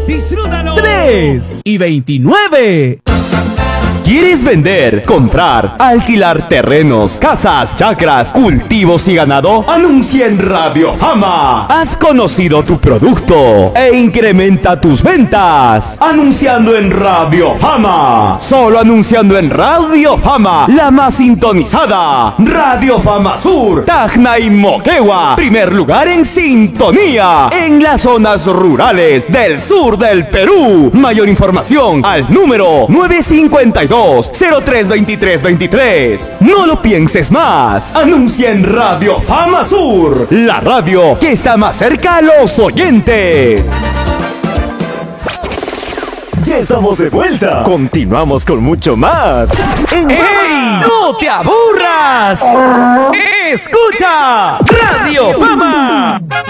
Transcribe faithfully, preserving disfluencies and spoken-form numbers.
Disfrútalo. tres y veintinueve. ¿Quieres vender, comprar, alquilar terrenos, casas, chacras, cultivos y ganado? Anuncia en Radio Fama. Has conocido tu producto e incrementa tus ventas. Anunciando en Radio Fama. Solo anunciando en Radio Fama, la más sintonizada. Radio Fama Sur, Tacna y Moquegua. Primer lugar en sintonía en las zonas rurales del sur del Perú. Mayor información al número nueve cinco dos, cero tres dos tres dos tres. No lo pienses más. Anuncia en Radio Fama Sur, la radio que está más cerca a los oyentes. Ya estamos de vuelta. Continuamos con mucho más. ¡Ey! ¡No te aburras! ¡Escucha! ¡Radio Fama!